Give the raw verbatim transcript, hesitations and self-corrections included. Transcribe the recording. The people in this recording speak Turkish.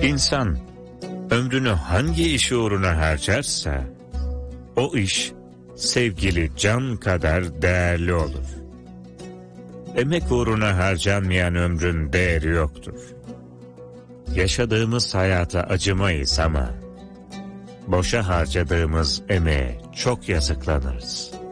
İnsan ömrünü hangi iş uğruna harcarsa, o iş sevgili can kadar değerli olur. Emek uğruna harcanmayan ömrün değeri yoktur. Yaşadığımız hayata acımayız ama boşa harcadığımız emeğe çok yazıklanırız.